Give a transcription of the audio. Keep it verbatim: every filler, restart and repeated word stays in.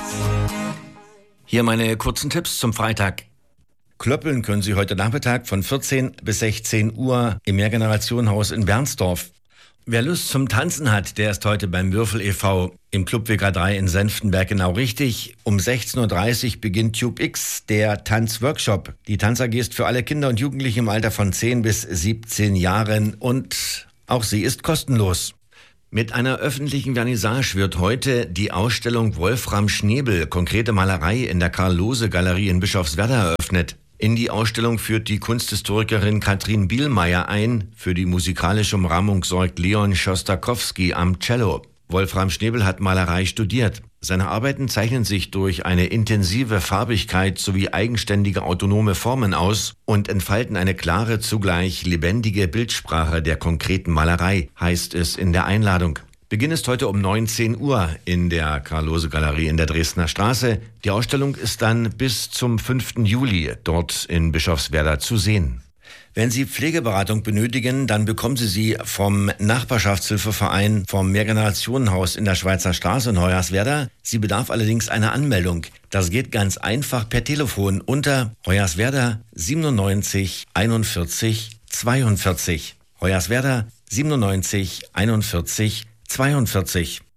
Hier meine kurzen Tipps zum Freitag. Klöppeln können Sie heute Nachmittag von vierzehn bis sechzehn Uhr im Mehrgenerationenhaus in Bernsdorf. Wer Lust zum Tanzen hat, der ist heute beim Würfel e V im Club W K drei in Senftenberg genau richtig. Um sechzehn Uhr dreißig beginnt Tube X, der Tanzworkshop. Die Tanz-A G ist für alle Kinder und Jugendliche im Alter von zehn bis siebzehn Jahren und auch sie ist kostenlos. Mit einer öffentlichen Vernissage wird heute die Ausstellung Wolfram Schnebel, konkrete Malerei in der Karl-Lose-Galerie in Bischofswerda eröffnet. In die Ausstellung führt die Kunsthistorikerin Katrin Bielmeier ein. Für die musikalische Umrahmung sorgt Leon Schostakowski am Cello. Wolfram Schnebel hat Malerei studiert. Seine Arbeiten zeichnen sich durch eine intensive Farbigkeit sowie eigenständige autonome Formen aus und entfalten eine klare, zugleich lebendige Bildsprache der konkreten Malerei, heißt es in der Einladung. Beginn ist heute um neunzehn Uhr in der Karl-Lose-Galerie in der Dresdner Straße. Die Ausstellung ist dann bis zum fünften Juli dort in Bischofswerda zu sehen. Wenn Sie Pflegeberatung benötigen, dann bekommen Sie sie vom Nachbarschaftshilfeverein vom Mehrgenerationenhaus in der Schweizer Straße in Hoyerswerda. Sie bedarf allerdings einer Anmeldung. Das geht ganz einfach per Telefon unter Hoyerswerda siebenundneunzig einundvierzig zweiundvierzig. Hoyerswerda siebenundneunzig einundvierzig zweiundvierzig.